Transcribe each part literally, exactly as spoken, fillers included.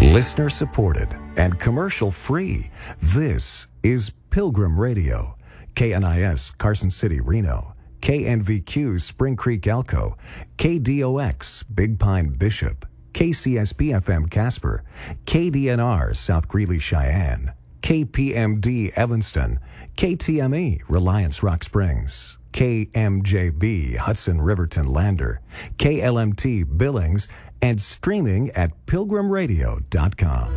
Listener supported and commercial free. This is Pilgrim Radio. K N I S Carson City, Reno. K N V Q Spring Creek, Elko. K D O X Big Pine, Bishop. K C S B F M Casper. K D N R South Greeley, Cheyenne. K P M D Evanston. K T M E Reliance Rock Springs. K M J B Hudson Riverton Lander. K L M T Billings, and streaming at pilgrim radio dot com.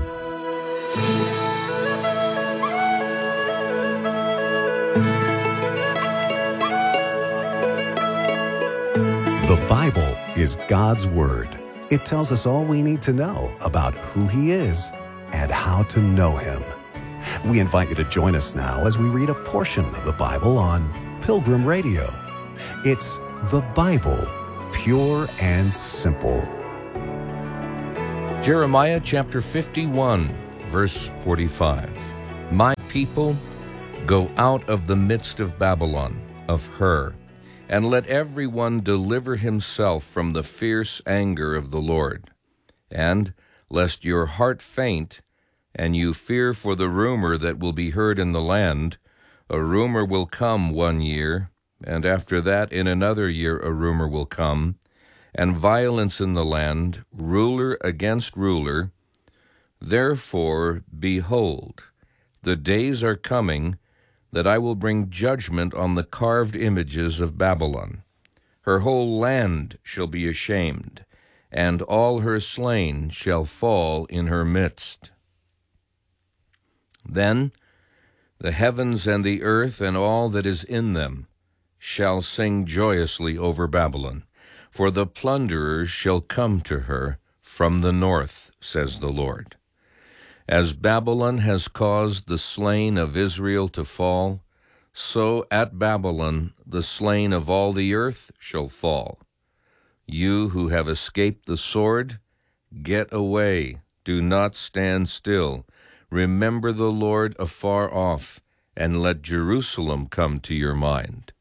The Bible is God's Word. It tells us all we need to know about who He is and how to know Him. We invite you to join us now as we read a portion of the Bible on Pilgrim Radio. It's the Bible, pure and simple. Jeremiah chapter fifty-one, verse forty-five. My people, go out of the midst of Babylon, of her, and let everyone deliver himself from the fierce anger of the Lord. And lest your heart faint, and you fear for the rumor that will be heard in the land, a rumor will come one year, and after that in another year a rumor will come, and violence in the land, ruler against ruler. Therefore, behold, the days are coming that I will bring judgment on the carved images of Babylon. Her whole land shall be ashamed, and all her slain shall fall in her midst. Then the heavens and the earth and all that is in them shall sing joyously over Babylon, for the plunderers shall come to her from the north, says the Lord. As Babylon has caused the slain of Israel to fall, so at Babylon the slain of all the earth shall fall. You who have escaped the sword, get away, do not stand still. Remember the Lord afar off, and let Jerusalem come to your mind.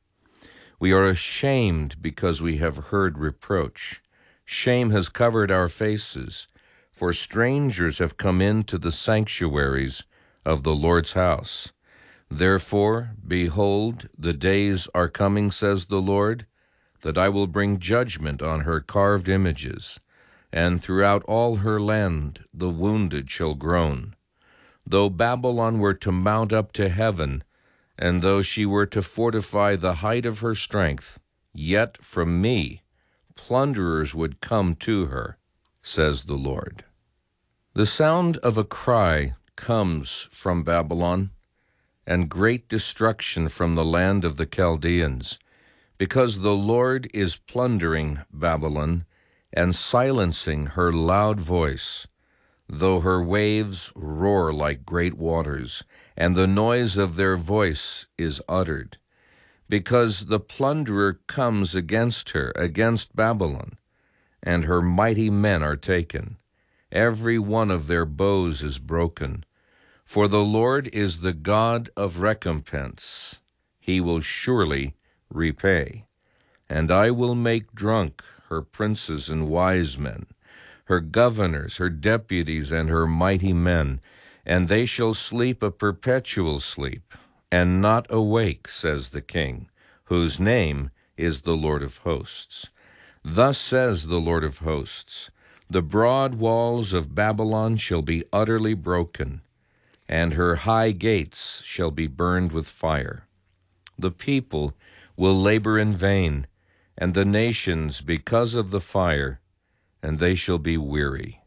We are ashamed because we have heard reproach. Shame has covered our faces, for strangers have come into the sanctuaries of the Lord's house. Therefore, behold, the days are coming, says the Lord, that I will bring judgment on her carved images, and throughout all her land the wounded shall groan. Though Babylon were to mount up to heaven, and though she were to fortify the height of her strength, yet from me plunderers would come to her, says the Lord. The sound of a cry comes from Babylon, and great destruction from the land of the Chaldeans, because the Lord is plundering Babylon and silencing her loud voice, though her waves roar like great waters, and the noise of their voice is uttered. Because the plunderer comes against her, against Babylon, and her mighty men are taken. Every one of their bows is broken. For the Lord is the God of recompense. He will surely repay. And I will make drunk her princes and wise men, her governors, her deputies, and her mighty men, and they shall sleep a perpetual sleep, and not awake, says the King, whose name is the Lord of hosts. Thus says the Lord of hosts, the broad walls of Babylon shall be utterly broken, and her high gates shall be burned with fire. The people will labor in vain, and the nations because of the fire, and they shall be weary.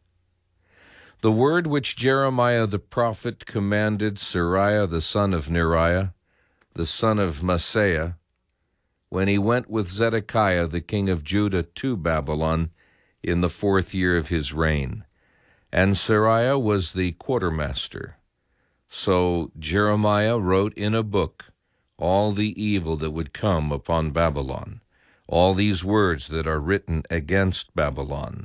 The word which Jeremiah the prophet commanded Seraiah the son of Neriah, the son of Maaseiah, when he went with Zedekiah the king of Judah to Babylon in the fourth year of his reign. And Seraiah was the quartermaster. So Jeremiah wrote in a book all the evil that would come upon Babylon, all these words that are written against Babylon.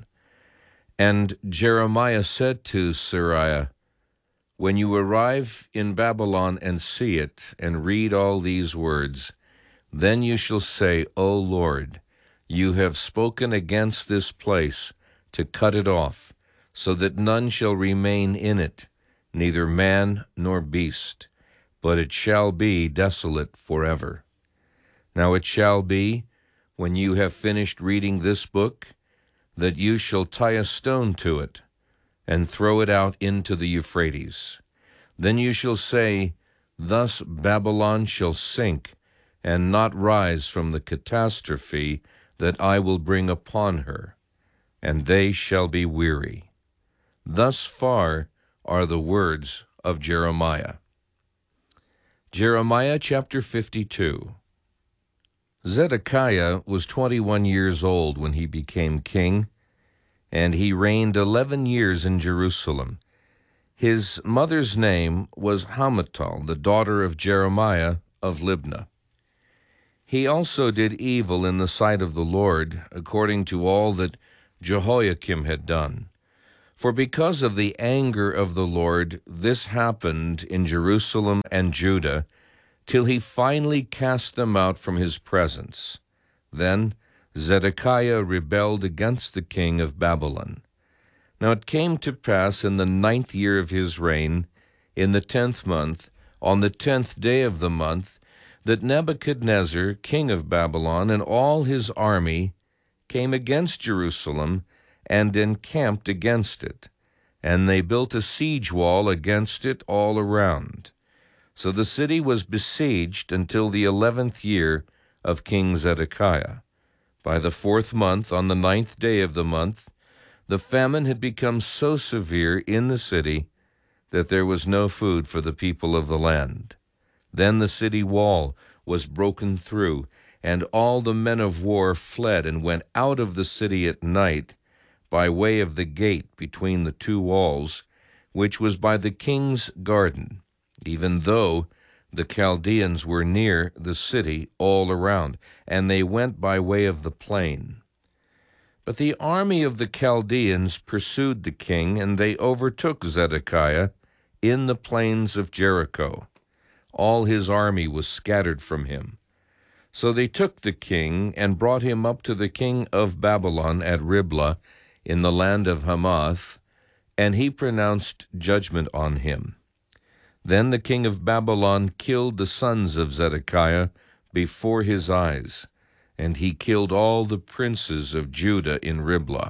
And Jeremiah said to Seraiah, when you arrive in Babylon and see it, and read all these words, then you shall say, O Lord, you have spoken against this place to cut it off, so that none shall remain in it, neither man nor beast, but it shall be desolate forever. Now it shall be, when you have finished reading this book, that you shall tie a stone to it, and throw it out into the Euphrates. Then you shall say, Thus Babylon shall sink, and not rise from the catastrophe that I will bring upon her, and they shall be weary. Thus far are the words of Jeremiah. Jeremiah chapter fifty-two. Zedekiah was twenty-one years old when he became king, and he reigned eleven years in Jerusalem. His mother's name was Hamutal, the daughter of Jeremiah of Libnah. He also did evil in the sight of the Lord, according to all that Jehoiakim had done. For because of the anger of the Lord, this happened in Jerusalem and Judah, till he finally cast them out from his presence. Then Zedekiah rebelled against the king of Babylon. Now it came to pass in the ninth year of his reign, in the tenth month, on the tenth day of the month, that Nebuchadnezzar, king of Babylon, and all his army came against Jerusalem and encamped against it. And they built a siege wall against it all around. So the city was besieged until the eleventh year of King Zedekiah. By the fourth month, on the ninth day of the month, the famine had become so severe in the city that there was no food for the people of the land. Then the city wall was broken through, and all the men of war fled and went out of the city at night by way of the gate between the two walls, which was by the king's garden, even though the Chaldeans were near the city all around, and they went by way of the plain. But the army of the Chaldeans pursued the king, and they overtook Zedekiah in the plains of Jericho. All his army was scattered from him. So they took the king and brought him up to the king of Babylon at Riblah in the land of Hamath, and he pronounced judgment on him. Then the king of Babylon killed the sons of Zedekiah before his eyes, and he killed all the princes of Judah in Riblah.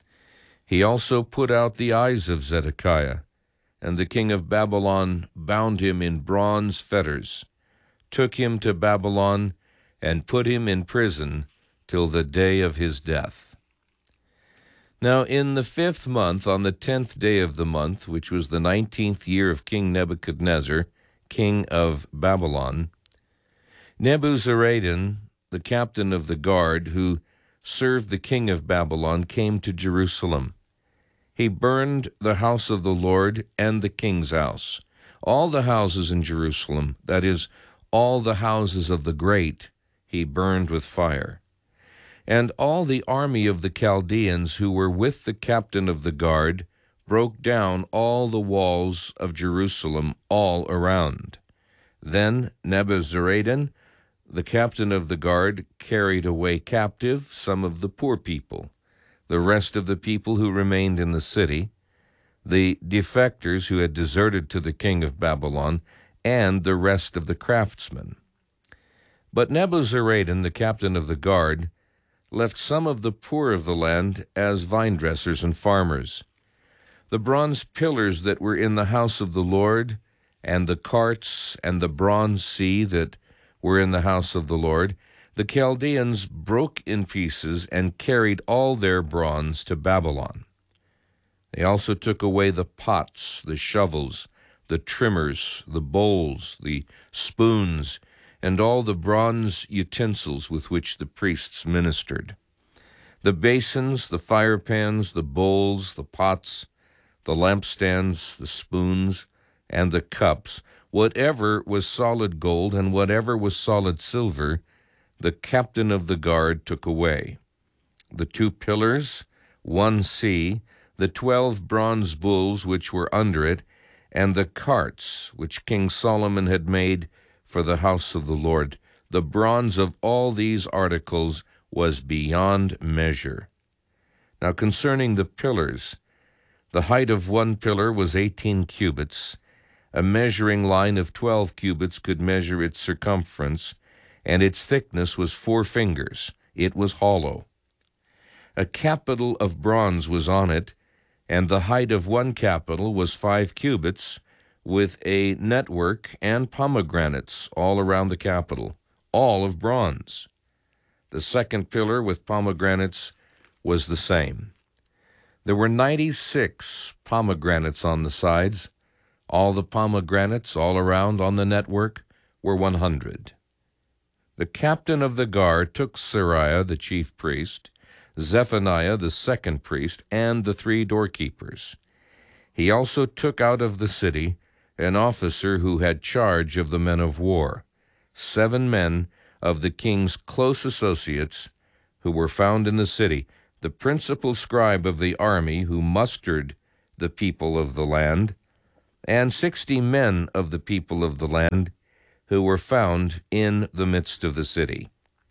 He also put out the eyes of Zedekiah, and the king of Babylon bound him in bronze fetters, took him to Babylon, and put him in prison till the day of his death. Now in the fifth month, on the tenth day of the month, which was the nineteenth year of King Nebuchadnezzar, king of Babylon, Nebuzaradan, the captain of the guard who served the king of Babylon, came to Jerusalem. He burned the house of the Lord and the king's house, all the houses in Jerusalem, that is, all the houses of the great, he burned with fire. And all the army of the Chaldeans who were with the captain of the guard broke down all the walls of Jerusalem all around. Then Nebuzaradan, the captain of the guard, carried away captive some of the poor people, the rest of the people who remained in the city, the defectors who had deserted to the king of Babylon, and the rest of the craftsmen. But Nebuzaradan, the captain of the guard, left some of the poor of the land as vine-dressers and farmers. The bronze pillars that were in the house of the Lord, and the carts and the bronze sea that were in the house of the Lord, the Chaldeans broke in pieces and carried all their bronze to Babylon. They also took away the pots, the shovels, the trimmers, the bowls, the spoons, and all the bronze utensils with which the priests ministered. The basins, the fire pans, the bowls, the pots, the lampstands, the spoons, and the cups, whatever was solid gold and whatever was solid silver, the captain of the guard took away. The two pillars, one sea, the twelve bronze bulls which were under it, and the carts which King Solomon had made for the house of the Lord. The bronze of all these articles was beyond measure. Now concerning the pillars, The height of one pillar was eighteen cubits. A measuring line of twelve cubits could measure its circumference, and its thickness was four fingers. It was hollow. A capital of bronze was on it, and the height of one capital was five cubits, with a network and pomegranates all around the capital, all of bronze. The second pillar with pomegranates was the same. There were ninety-six pomegranates on the sides. All the pomegranates all around on the network were one hundred. The captain of the guard took Seraiah the chief priest, Zephaniah the second priest, and the three doorkeepers. He also took out of the city an officer who had charge of the men of war, seven men of the king's close associates who were found in the city, the principal scribe of the army who mustered the people of the land, and sixty men of the people of the land who were found in the midst of the city.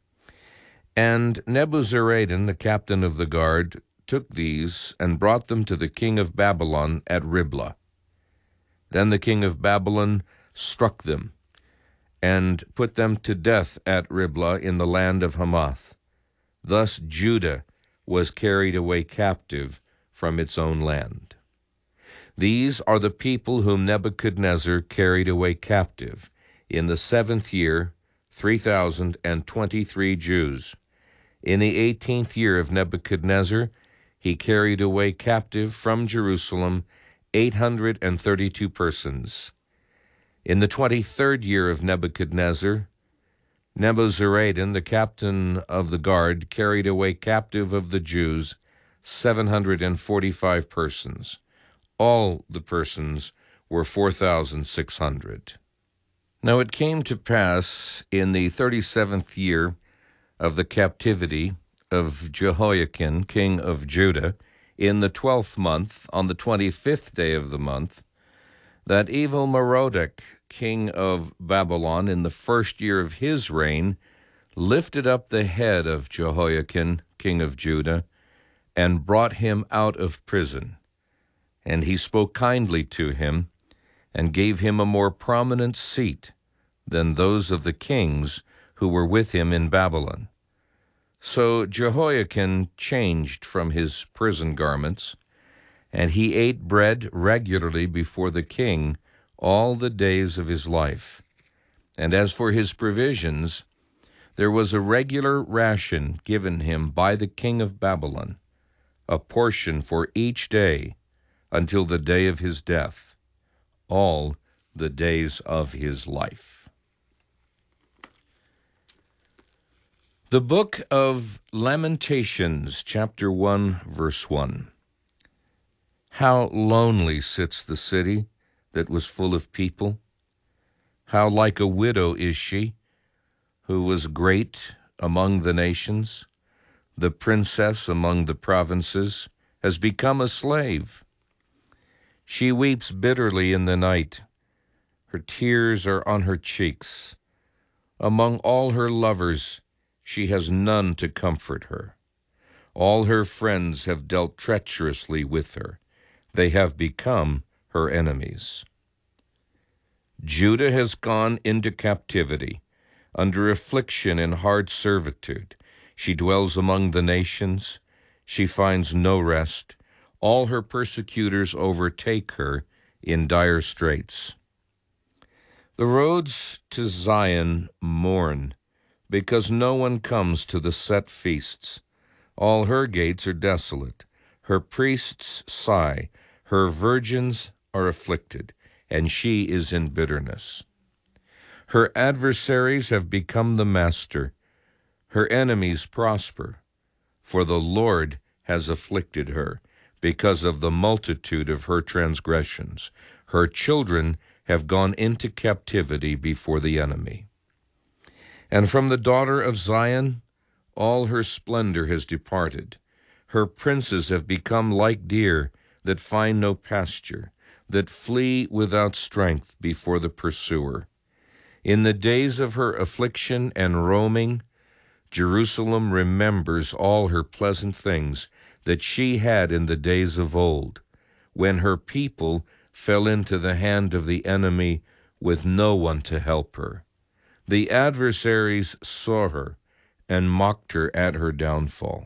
And Nebuzaradan, the captain of the guard, took these and brought them to the king of Babylon at Riblah. Then the king of Babylon struck them and put them to death at Riblah in the land of Hamath. Thus Judah was carried away captive from its own land. These are the people whom Nebuchadnezzar carried away captive in the seventh year, three thousand and twenty-three Jews. In the eighteenth year of Nebuchadnezzar, he carried away captive from Jerusalem eight hundred and thirty-two persons. In the twenty-third year of Nebuchadnezzar, Nebuzaradan, the captain of the guard, carried away captive of the Jews seven hundred and forty-five persons. All the persons were four thousand six hundred. Now it came to pass in the thirty-seventh year of the captivity of Jehoiakim, king of Judah, in the twelfth month, on the twenty-fifth day of the month, that evil Merodach, king of Babylon, in the first year of his reign, lifted up the head of Jehoiakim, king of Judah, and brought him out of prison. And he spoke kindly to him, and gave him a more prominent seat than those of the kings who were with him in Babylon. So Jehoiakim changed from his prison garments, and he ate bread regularly before the king all the days of his life. And as for his provisions, there was a regular ration given him by the king of Babylon, a portion for each day until the day of his death, all the days of his life. The book of Lamentations, chapter one, verse one. How lonely sits the city that was full of people. How like a widow is she, who was great among the nations. The princess among the provinces has become a slave. She weeps bitterly in the night. Her tears are on her cheeks. Among all her lovers, she has none to comfort her. All her friends have dealt treacherously with her. They have become her enemies. Judah has gone into captivity, under affliction and hard servitude. She dwells among the nations. She finds no rest. All her persecutors overtake her in dire straits. The roads to Zion mourn, because no one comes to the set feasts. All her gates are desolate. Her priests sigh. Her virgins are afflicted, and she is in bitterness. Her adversaries have become the master. Her enemies prosper, for the Lord has afflicted her because of the multitude of her transgressions. Her children have gone into captivity before the enemy. And from the daughter of Zion, all her splendor has departed. Her princes have become like deer that find no pasture, that flee without strength before the pursuer. In the days of her affliction and roaming, Jerusalem remembers all her pleasant things that she had in the days of old, when her people fell into the hand of the enemy with no one to help her. The adversaries saw her and mocked her at her downfall.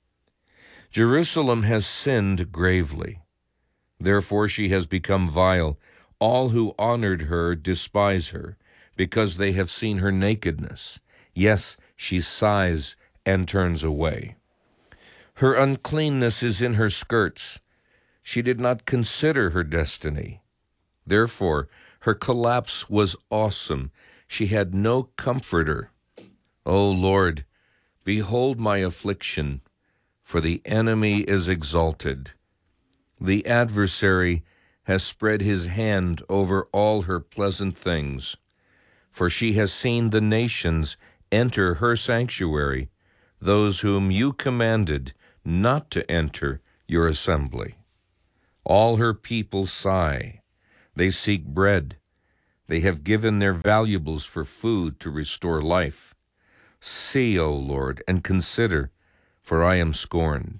Jerusalem has sinned gravely. Therefore she has become vile. All who honored her despise her, because they have seen her nakedness. Yes, she sighs and turns away. Her uncleanness is in her skirts. She did not consider her destiny. Therefore, her collapse was awesome. She had no comforter. O Lord, behold my affliction, for the enemy is exalted. The adversary has spread his hand over all her pleasant things, for she has seen the nations enter her sanctuary, those whom you commanded not to enter your assembly. All her people sigh. They seek bread. They have given their valuables for food to restore life. See, O Lord, and consider, for I am scorned.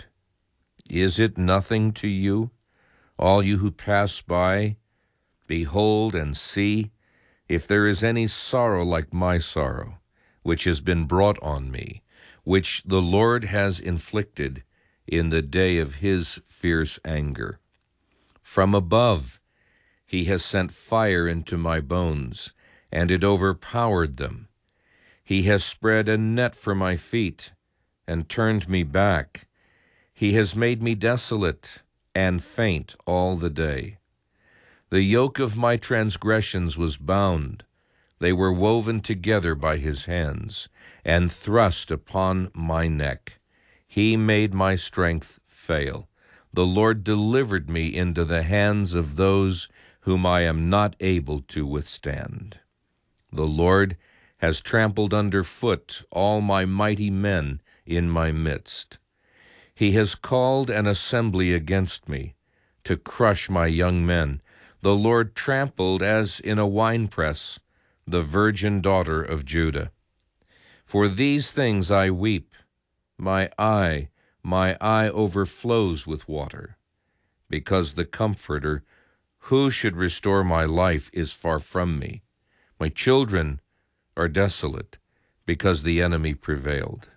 Is it nothing to you, all you who pass by? Behold and see, if there is any sorrow like my sorrow, which has been brought on me, which the Lord has inflicted in the day of his fierce anger. From above he has sent fire into my bones, and it overpowered them. He has spread a net for my feet, and turned me back. He has made me desolate and faint all the day. The yoke of my transgressions was bound. They were woven together by his hands, and thrust upon my neck. He made my strength fail. The Lord delivered me into the hands of those whom I am not able to withstand. The Lord has trampled under foot all my mighty men in my midst. He has called an assembly against me to crush my young men. The Lord trampled as in a winepress the virgin daughter of Judah. For these things I weep. My eye, my eye overflows with water, because the Comforter, who should restore my life, is far from me. My children are desolate, because the enemy prevailed.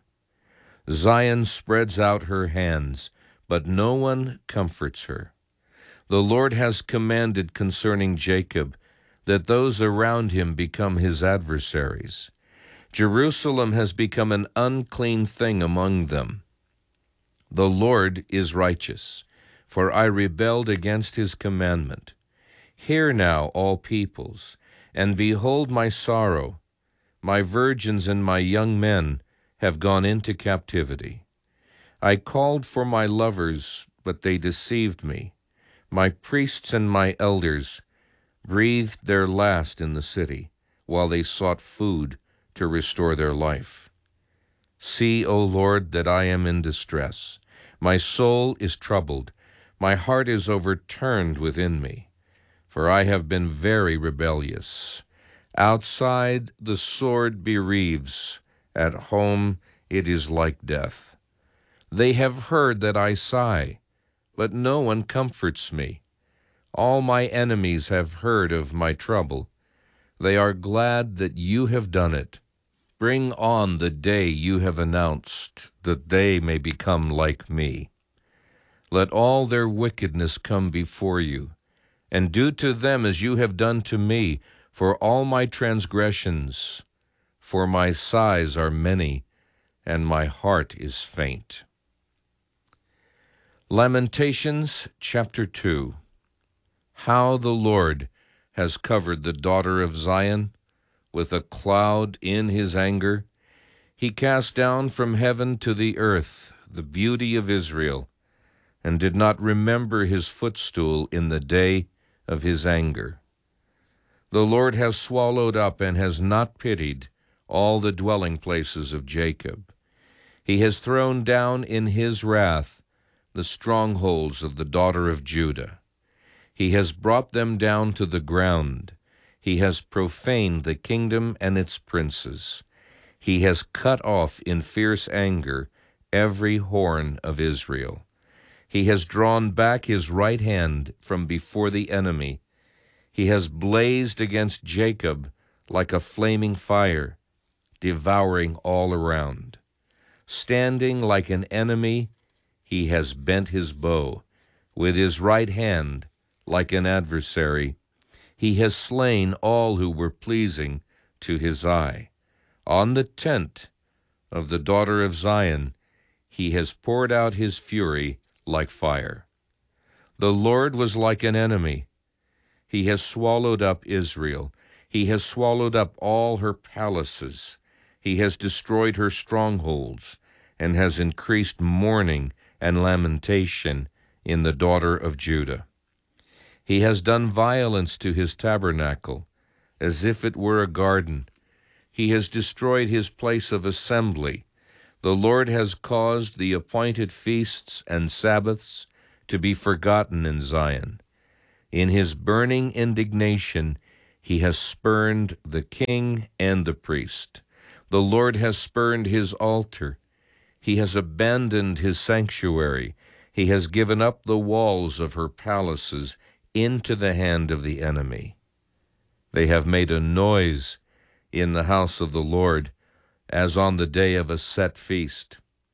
Zion spreads out her hands, but no one comforts her. The Lord has commanded concerning Jacob that those around him become his adversaries. Jerusalem has become an unclean thing among them. The Lord is righteous, for I rebelled against his commandment. Hear now, all peoples, and behold my sorrow. My virgins and my young men have gone into captivity. I called for my lovers, but they deceived me. My priests and my elders breathed their last in the city, while they sought food to restore their life. See, O Lord, that I am in distress. My soul is troubled. My heart is overturned within me, for I have been very rebellious. Outside the sword bereaves, at home it is like death. They have heard that I sigh, but no one comforts me. All my enemies have heard of my trouble. They are glad that you have done it. Bring on the day you have announced, that they may become like me. Let all their wickedness come before you, and do to them as you have done to me, for all my transgressions, for my sighs are many, and my heart is faint. Lamentations chapter two. How the Lord has covered the daughter of Zion with a cloud in his anger. He cast down from heaven to the earth the beauty of Israel, and did not remember his footstool in the day of his anger. The Lord has swallowed up and has not pitied all the dwelling places of Jacob. He has thrown down in his wrath the strongholds of the daughter of Judah. He has brought them down to the ground. He has profaned the kingdom and its princes. He has cut off in fierce anger every horn of Israel. He has drawn back his right hand from before the enemy. He has blazed against Jacob like a flaming fire, devouring all around. Standing like an enemy, he has bent his bow. With his right hand, like an adversary, he has slain all who were pleasing to his eye. On the tent of the daughter of Zion, he has poured out his fury like fire. The Lord was like an enemy. He has swallowed up Israel. He has swallowed up all her palaces. He has destroyed her strongholds, and has increased mourning and lamentation in the daughter of Judah. He has done violence to his tabernacle, as if it were a garden. He has destroyed his place of assembly. The Lord has caused the appointed feasts and Sabbaths to be forgotten in Zion. In his burning indignation, he has spurned the king and the priest. The Lord has spurned his altar. He has abandoned his sanctuary. He has given up the walls of her palaces into the hand of the enemy. They have made a noise in the house of the Lord, as on the day of a set feast.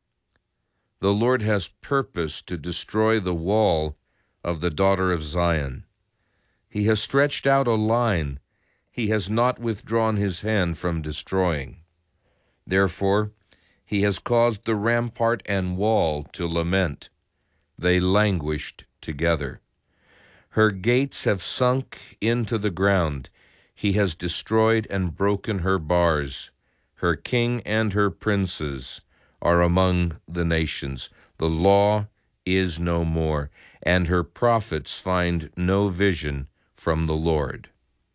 The Lord has purposed to destroy the wall of the daughter of Zion. He has stretched out a line. He has not withdrawn his hand from destroying. Therefore, he has caused the rampart and wall to lament. They languished together. Her gates have sunk into the ground. He has destroyed and broken her bars. Her king and her princes are among the nations. The law is no more, and her prophets find no vision from the Lord.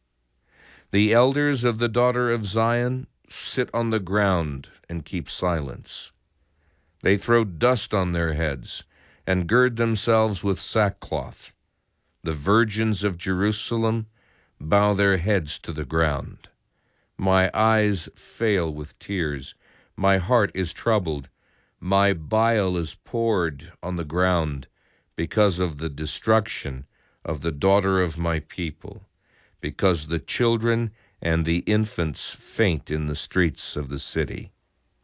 The elders of the daughter of Zion sit on the ground and keep silence. They throw dust on their heads and gird themselves with sackcloth. The virgins of Jerusalem bow their heads to the ground. My eyes fail with tears. My heart is troubled. My bile is poured on the ground because of the destruction of the daughter of my people, because the children and the infants faint in the streets of the city.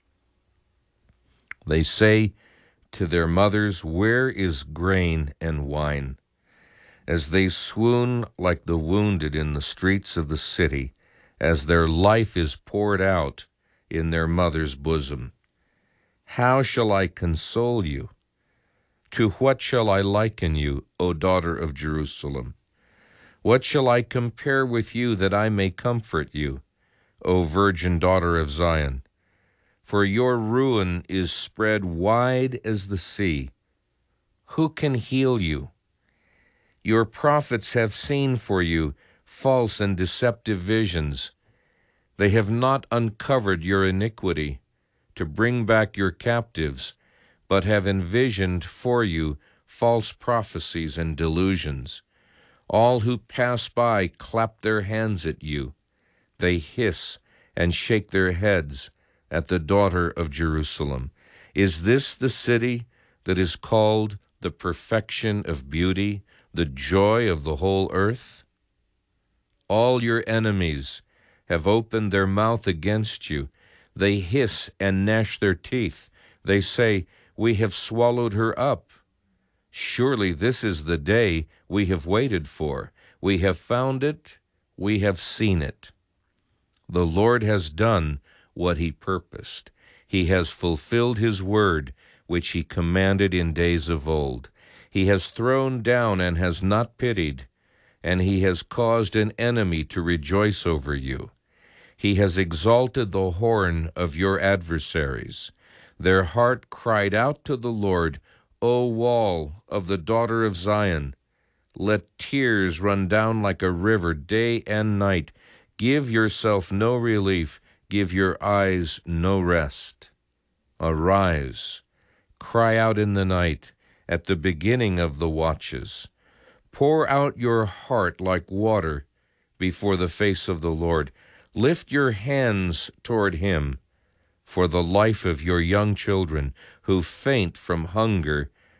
They say to their mothers, "Where is grain and wine?" As they swoon like the wounded in the streets of the city, as their life is poured out in their mother's bosom. How shall I console you? To what shall I liken you, O daughter of Jerusalem? What shall I compare with you that I may comfort you, O virgin daughter of Zion? For your ruin is spread wide as the sea. Who can heal you? Your prophets have seen for you false and deceptive visions. They have not uncovered your iniquity to bring back your captives, but have envisioned for you false prophecies and delusions. All who pass by clap their hands at you. They hiss and shake their heads at the daughter of Jerusalem. Is this the city that is called the perfection of beauty, the joy of the whole earth? All your enemies have opened their mouth against you. They hiss and gnash their teeth. They say, "We have swallowed her up." Surely this is the day we have waited for. We have found it. We have seen it. The Lord has done what he purposed. He has fulfilled his word, which he commanded in days of old. He has thrown down and has not pitied, and he has caused an enemy to rejoice over you. He has exalted the horn of your adversaries. Their heart cried out to the Lord, O wall of the daughter of Zion, let tears run down like a river day and night. Give yourself no relief, give your eyes no rest. Arise, cry out in the night, at the beginning of the watches. Pour out your heart like water before the face of the Lord. Lift your hands toward him for the life of your young children who faint from hunger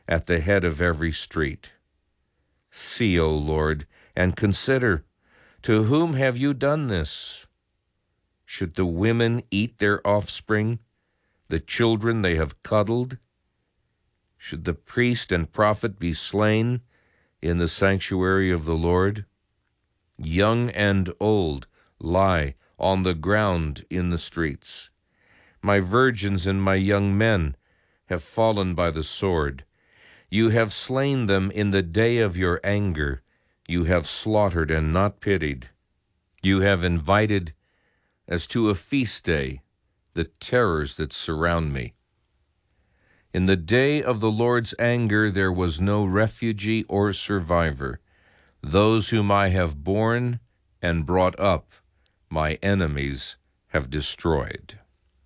at the head of every street. See, O Lord, and consider, to whom have you done this? Should the women eat their offspring, the children they have cuddled? Should the priest and prophet be slain in the sanctuary of the Lord? Young and old lie on the ground in the streets. My virgins and my young men have fallen by the sword. You have slain them in the day of your anger. You have slaughtered and not pitied. You have invited, as to a feast day, the terrors that surround me. In the day of the Lord's anger there was no refugee or survivor. Those whom I have borne and brought up, my enemies have destroyed.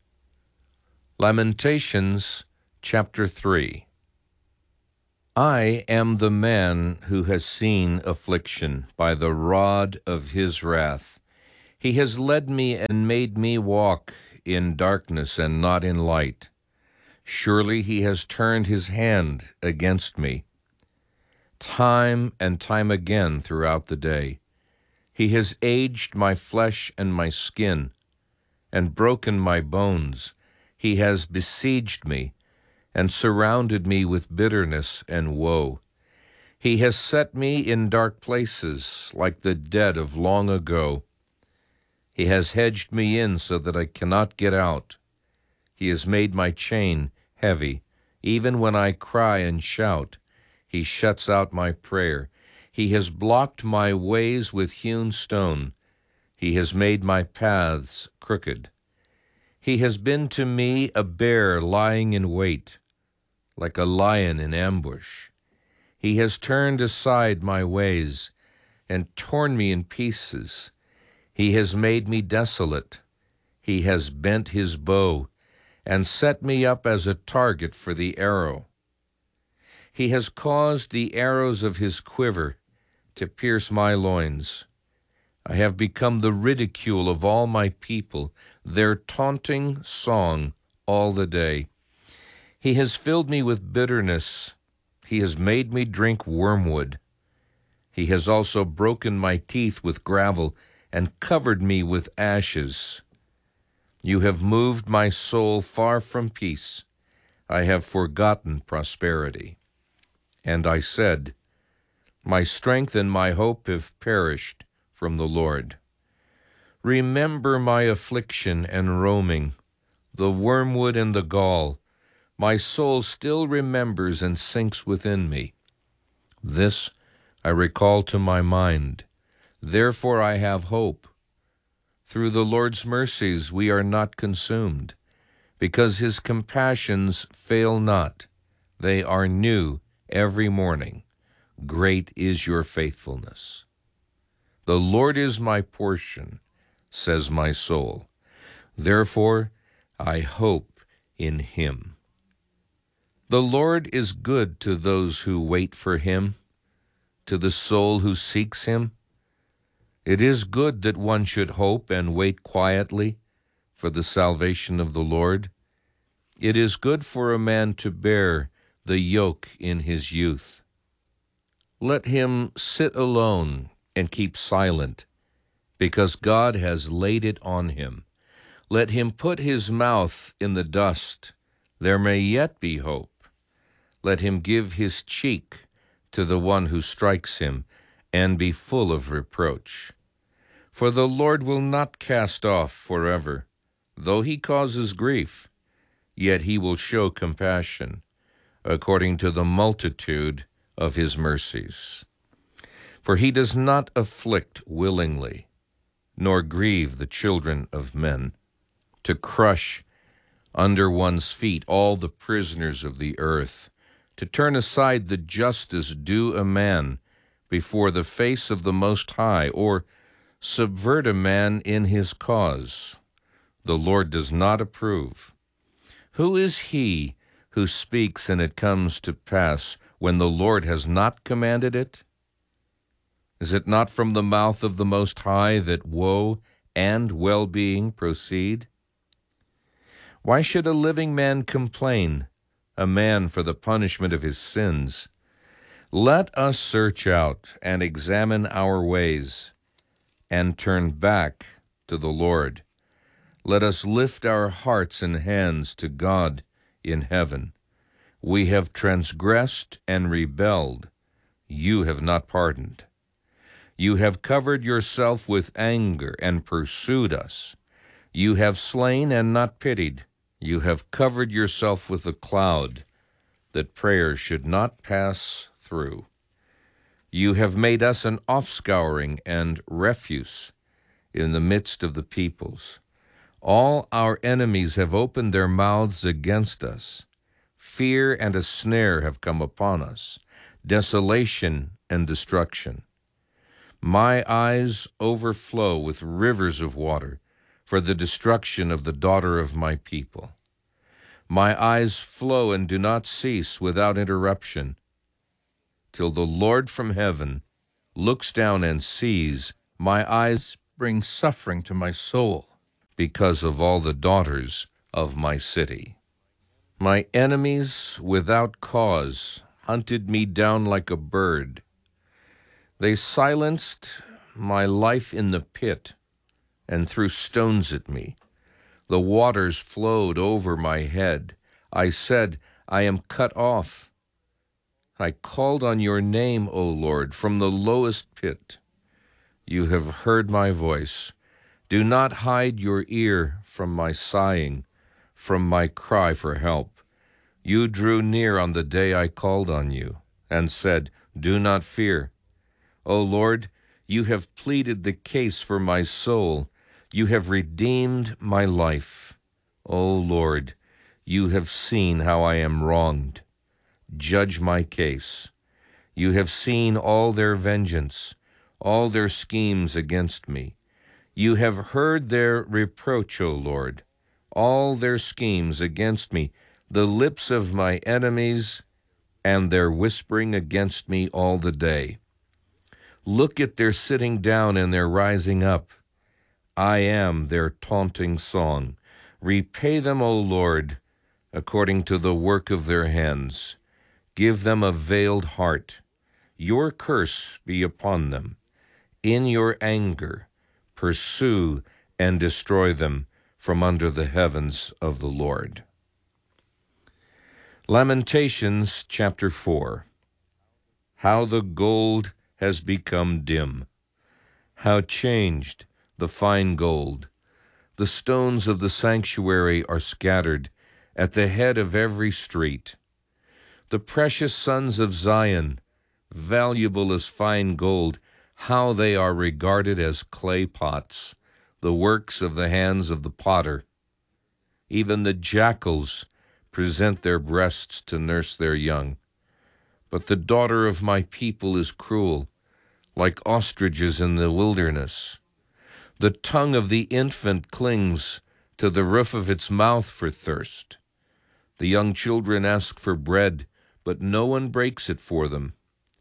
Lamentations chapter three. I am the man who has seen affliction by the rod of his wrath. He has led me and made me walk in darkness and not in light. Surely he has turned his hand against me. Time and time again throughout the day, he has aged my flesh and my skin, and broken my bones. He has besieged me, and surrounded me with bitterness and woe. He has set me in dark places, like the dead of long ago. He has hedged me in so that I cannot get out. He has made my chain heavy. Even when I cry and shout, he shuts out my prayer. He has blocked my ways with hewn stone. He has made my paths crooked. He has been to me a bear lying in wait, like a lion in ambush. He has turned aside my ways and torn me in pieces. He has made me desolate. He has bent his bow and set me up as a target for the arrow. He has caused the arrows of his quiver to pierce my loins. I have become the ridicule of all my people, their taunting song all the day. He has filled me with bitterness. He has made me drink wormwood. He has also broken my teeth with gravel and covered me with ashes. You have moved my soul far from peace. I have forgotten prosperity. And I said, my strength and my hope have perished from the Lord. Remember my affliction and roaming, the wormwood and the gall. My soul still remembers and sinks within me. This I recall to my mind. Therefore I have hope. Through the Lord's mercies we are not consumed, because his compassions fail not. They are new every morning. Great is your faithfulness. The Lord is my portion, says my soul. Therefore I hope in him. The Lord is good to those who wait for him, to the soul who seeks him. It is good that one should hope and wait quietly for the salvation of the Lord. It is good for a man to bear the yoke in his youth. Let him sit alone and keep silent, because God has laid it on him. Let him put his mouth in the dust. There may yet be hope. Let him give his cheek to the one who strikes him, and be full of reproach. For the Lord will not cast off forever. Though he causes grief, yet he will show compassion, according to the multitude of his mercies. For he does not afflict willingly, nor grieve the children of men, to crush under one's feet all the prisoners of the earth, to turn aside the justice due a man before the face of the Most High, or subvert a man in his cause. The Lord does not approve. Who is he who speaks and it comes to pass when the Lord has not commanded it? Is it not from the mouth of the Most High that woe and well-being proceed? Why should a living man complain a man for the punishment of his sins. Let us search out and examine our ways, and turn back to the Lord. Let us lift our hearts and hands to God in heaven. We have transgressed and rebelled. You have not pardoned. You have covered yourself with anger and pursued us. You have slain and not pitied. You have covered yourself with a cloud, that prayer should not pass through. You have made us an offscouring and refuse in the midst of the peoples. All our enemies have opened their mouths against us. Fear and a snare have come upon us, desolation and destruction. My eyes overflow with rivers of water for the destruction of the daughter of my people. My eyes flow and do not cease without interruption, till the Lord from heaven looks down and sees. My eyes bring suffering to my soul because of all the daughters of my city. My enemies without cause hunted me down like a bird. They silenced my life in the pit and threw stones at me. The waters flowed over my head. I said, I am cut off. I called on your name, O Lord, from the lowest pit. You have heard my voice. Do not hide your ear from my sighing, from my cry for help. You drew near on the day I called on you, and said, do not fear. O Lord, you have pleaded the case for my soul. You have redeemed my life. O Lord, you have seen how I am wronged. Judge my case. You have seen all their vengeance, all their schemes against me. You have heard their reproach, O Lord, all their schemes against me, the lips of my enemies, and their whispering against me all the day. Look at their sitting down and their rising up. I am their taunting song. Repay them, O Lord, according to the work of their hands. Give them a veiled heart. Your curse be upon them. In your anger, pursue and destroy them from under the heavens of the Lord. Lamentations chapter four. How the gold has become dim. How changed the fine gold. The stones of the sanctuary are scattered at the head of every street. The precious sons of Zion, valuable as fine gold, how they are regarded as clay pots, the works of the hands of the potter. Even the jackals present their breasts to nurse their young. But the daughter of my people is cruel, like ostriches in the wilderness. The tongue of the infant clings to the roof of its mouth for thirst. The young children ask for bread, but no one breaks it for them.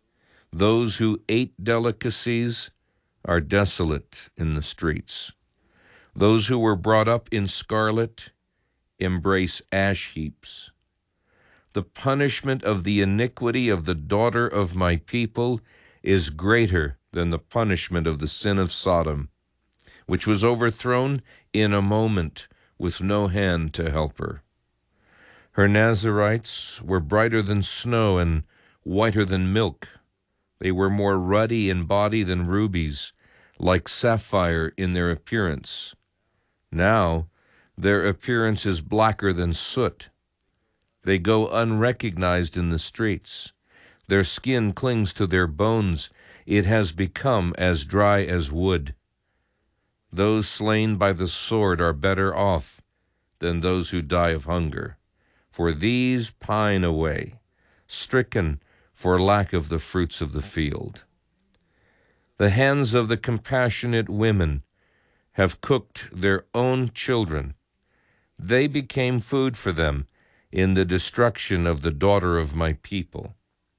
Those who ate delicacies are desolate in the streets. Those who were brought up in scarlet embrace ash heaps. The punishment of the iniquity of the daughter of my people is greater than the punishment of the sin of Sodom, which was overthrown in a moment with no hand to help her. Her Nazarites were brighter than snow and whiter than milk. They were more ruddy in body than rubies, like sapphire in their appearance. Now their appearance is blacker than soot. They go unrecognized in the streets. Their skin clings to their bones. It has become as dry as wood. Those slain by the sword are better off than those who die of hunger, for these pine away, stricken for lack of the fruits of the field. The hands of the compassionate women have cooked their own children. They became food for them in the destruction of the daughter of my people.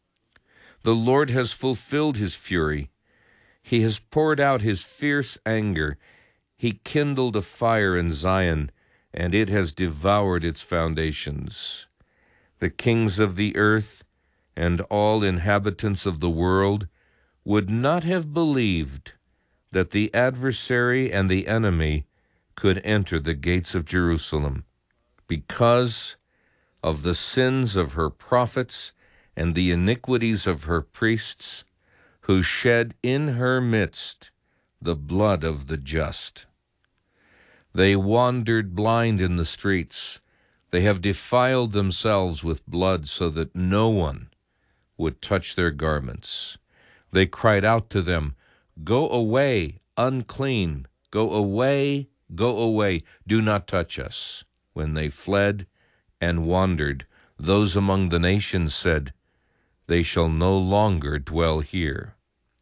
The Lord has fulfilled his fury. He has poured out his fierce anger. He kindled a fire in Zion, and it has devoured its foundations. The kings of the earth and all inhabitants of the world would not have believed that the adversary and the enemy could enter the gates of Jerusalem, because of the sins of her prophets and the iniquities of her priests, who shed in her midst the blood of the just. They wandered blind in the streets. They have defiled themselves with blood so that no one would touch their garments. They cried out to them, "Go away, unclean, go away, go away, do not touch us." When they fled and wandered, those among the nations said, "They shall no longer dwell here."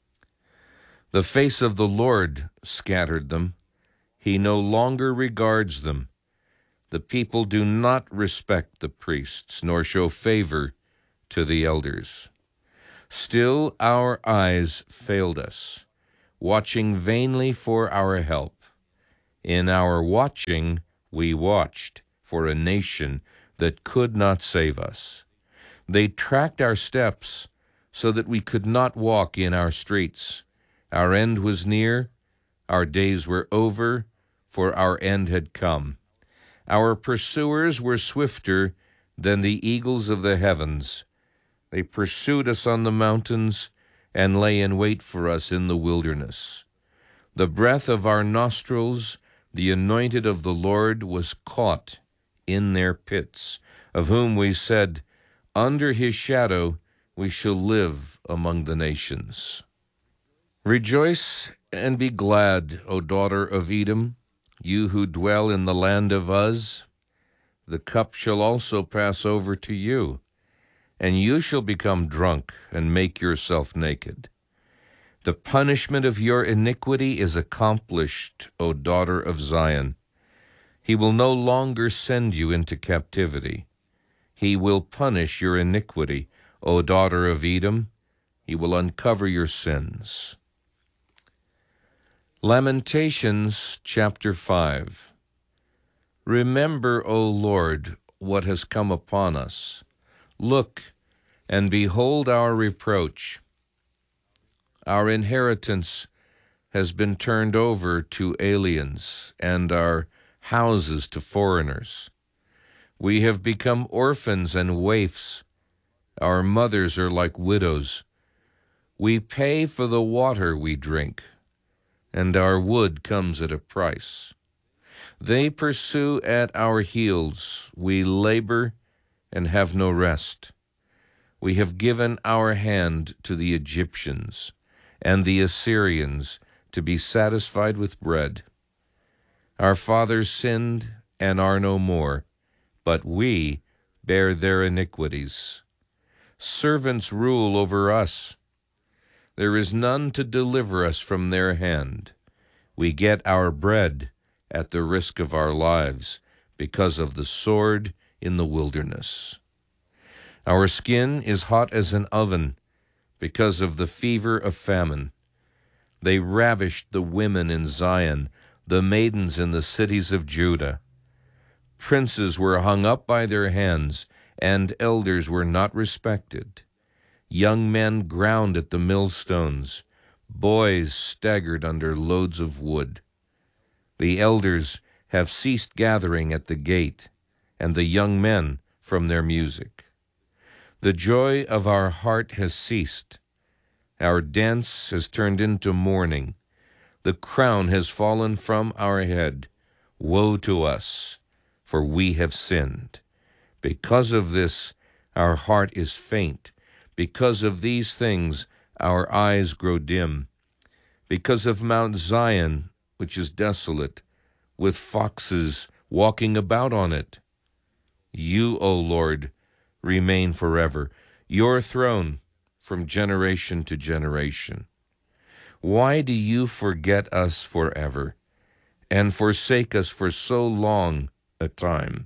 The face of the Lord scattered them. He no longer regards them. The people do not respect the priests, nor show favor to the elders. Still our eyes failed us, watching vainly for our help. In our watching we watched for a nation that could not save us. They tracked our steps so that we could not walk in our streets. Our end was near, our days were over, for our end had come. Our pursuers were swifter than the eagles of the heavens. They pursued us on the mountains and lay in wait for us in the wilderness. The breath of our nostrils, the anointed of the Lord, was caught in their pits, of whom we said, "Under his shadow we shall live among the nations." Rejoice and be glad, O daughter of Edom, you who dwell in the land of Uz. The cup shall also pass over to you, and you shall become drunk and make yourself naked. The punishment of your iniquity is accomplished, O daughter of Zion. He will no longer send you into captivity. He will punish your iniquity, O daughter of Edom. He will uncover your sins. Lamentations chapter five. Remember, O Lord, what has come upon us. Look and behold our reproach. Our inheritance has been turned over to aliens, and our houses to foreigners. We have become orphans and waifs. Our mothers are like widows. We pay for the water we drink, and our wood comes at a price. They pursue at our heels. We labor and have no rest. We have given our hand to the Egyptians and the Assyrians to be satisfied with bread. Our fathers sinned and are no more, but we bear their iniquities. Servants rule over us. There is none to deliver us from their hand. We get our bread at the risk of our lives because of the sword in the wilderness. Our skin is hot as an oven because of the fever of famine. They ravished the women in Zion, the maidens in the cities of Judah. Princes were hung up by their hands, and elders were not respected. Young men ground at the millstones. Boys staggered under loads of wood. The elders have ceased gathering at the gate, and the young men from their music. The joy of our heart has ceased. Our dance has turned into mourning. The crown has fallen from our head. Woe to us, for we have sinned. Because of this, our heart is faint. Because of these things, our eyes grow dim. Because of Mount Zion, which is desolate, with foxes walking about on it. You, O Lord, remain forever, your throne from generation to generation. Why do you forget us forever, and forsake us for so long a time?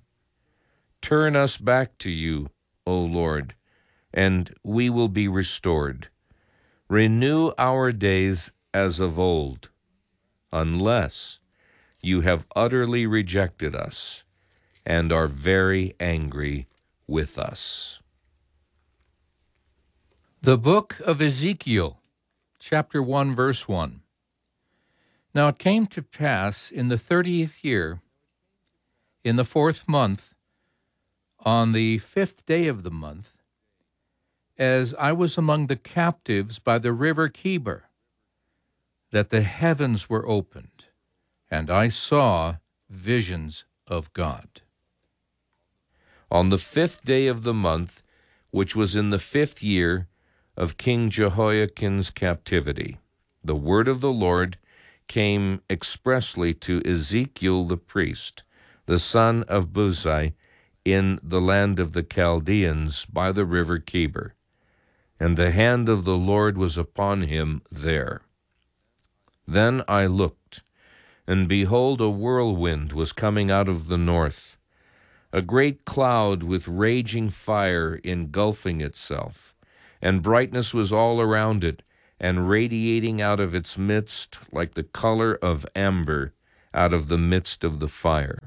Turn us back to you, O Lord, and we will be restored. Renew our days as of old, unless you have utterly rejected us and are very angry with us. The book of Ezekiel, chapter one, verse one. Now it came to pass in the thirtieth year, in the fourth month, on the fifth day of the month, as I was among the captives by the river Chebar, that the heavens were opened, and I saw visions of God. On the fifth day of the month, which was in the fifth year of King Jehoiakim's captivity, the word of the Lord came expressly to Ezekiel the priest, the son of Buzi, in the land of the Chaldeans by the river Chebar. And the hand of the Lord was upon him there. Then I looked, and behold, a whirlwind was coming out of the north, a great cloud with raging fire engulfing itself, and brightness was all around it, and radiating out of its midst like the color of amber out of the midst of the fire.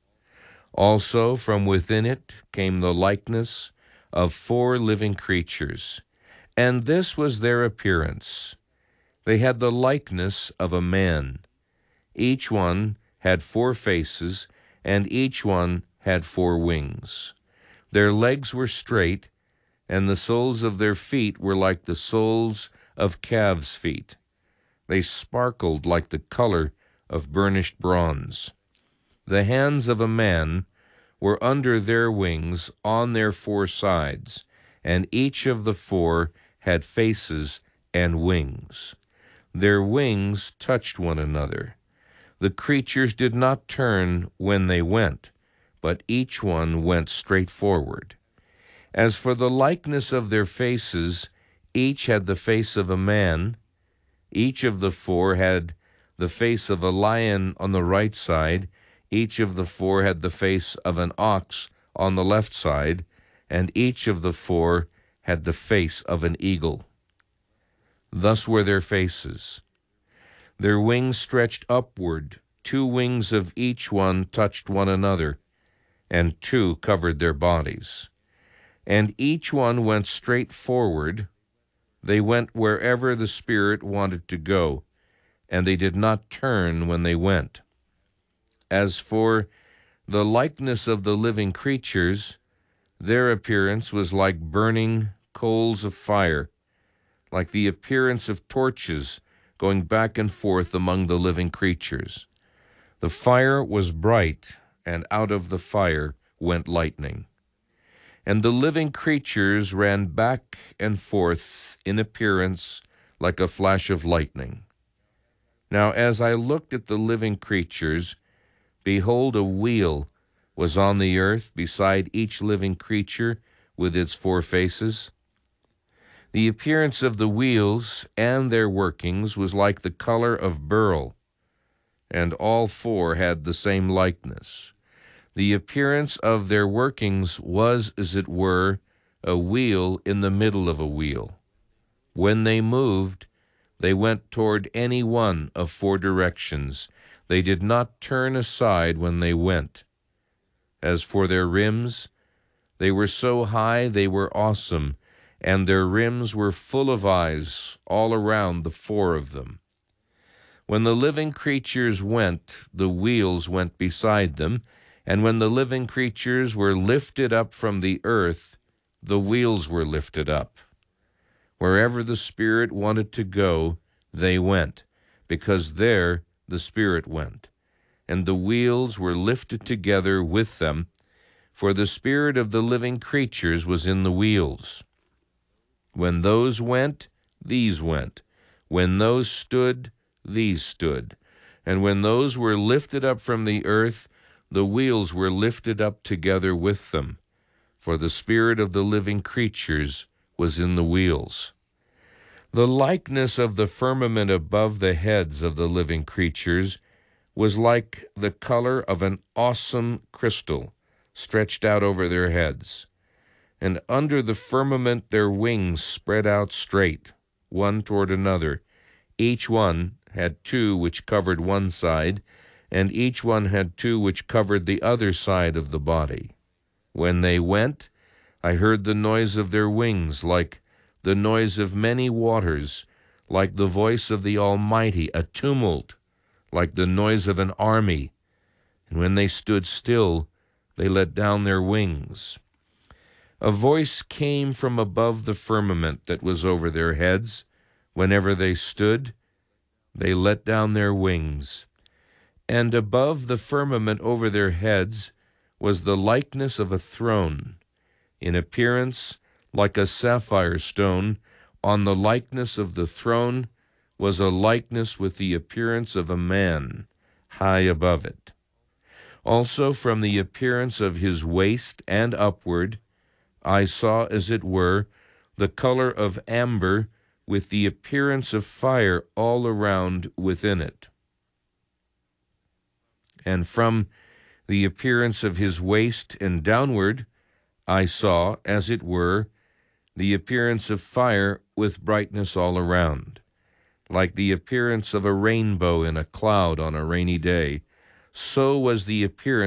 Also from within it came the likeness of four living creatures, and this was their appearance. They had the likeness of a man. Each one had four faces, and each one had four wings. Their legs were straight, and the soles of their feet were like the soles of calves' feet. They sparkled like the color of burnished bronze. The hands of a man were under their wings on their four sides, and each of the four had faces and wings. Their wings touched one another. The creatures did not turn when they went, but each one went straight forward. As for the likeness of their faces, each had the face of a man. Each of the four had the face of a lion on the right side. Each of the four had the face of an ox on the left side, and each of the four had the face of an eagle. Thus were their faces. Their wings stretched upward. Two wings of each one touched one another, and two covered their bodies. And each one went straight forward. They went wherever the Spirit wanted to go, and they did not turn when they went. As for the likeness of the living creatures, their appearance was like burning coals of fire, like the appearance of torches going back and forth among the living creatures. The fire was bright, and out of the fire went lightning. And the living creatures ran back and forth in appearance like a flash of lightning. Now as I looked at the living creatures, behold, a wheel was on the earth beside each living creature with its four faces. The appearance of the wheels and their workings was like the color of beryl, and all four had the same likeness. The appearance of their workings was, as it were, a wheel in the middle of a wheel. When they moved, they went toward any one of four directions. They did not turn aside when they went. As for their rims, they were so high they were awesome, and their rims were full of eyes all around the four of them. When the living creatures went, the wheels went beside them, and when the living creatures were lifted up from the earth, the wheels were lifted up. Wherever the Spirit wanted to go, they went, because there the Spirit went. And the wheels were lifted together with them, for the spirit of the living creatures was in the wheels. When those went, these went. When those stood, these stood. And when those were lifted up from the earth, the wheels were lifted up together with them, for the spirit of the living creatures was in the wheels. The likeness of the firmament above the heads of the living creatures was like the color of an awesome crystal stretched out over their heads. And under the firmament their wings spread out straight, one toward another. Each one had two which covered one side, and each one had two which covered the other side of the body. When they went, I heard the noise of their wings, like the noise of many waters, like the voice of the Almighty, a tumult, like the noise of an army. And when they stood still, they let down their wings. A voice came from above the firmament that was over their heads. Whenever they stood, they let down their wings. And above the firmament over their heads was the likeness of a throne, in appearance like a sapphire stone. On the likeness of the throne was a likeness with the appearance of a man high above it. Also from the appearance of his waist and upward, I saw, as it were, the color of amber, with the appearance of fire all around within it. And from the appearance of his waist and downward, I saw, as it were, the appearance of fire with brightness all around, like the appearance of a rainbow in a cloud on a rainy day. So was the appearance